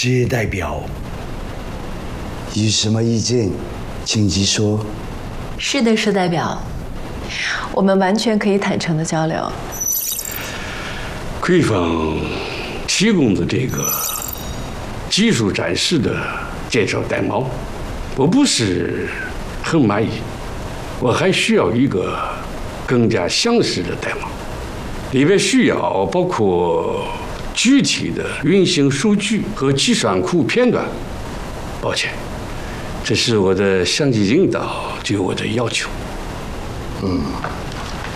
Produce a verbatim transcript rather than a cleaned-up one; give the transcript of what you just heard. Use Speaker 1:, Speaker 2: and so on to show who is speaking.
Speaker 1: 事业代表有什么意见，请直说。
Speaker 2: 是的，社代表，我们完全可以坦诚的交流。
Speaker 3: 贵方提供的这个技术展示的介绍代码，我不是很满意，我还需要一个更加详实的代码，里边需要包括具体的运行数据和计算库片段。抱歉，这是我的上级领导对我的要求。
Speaker 1: 嗯，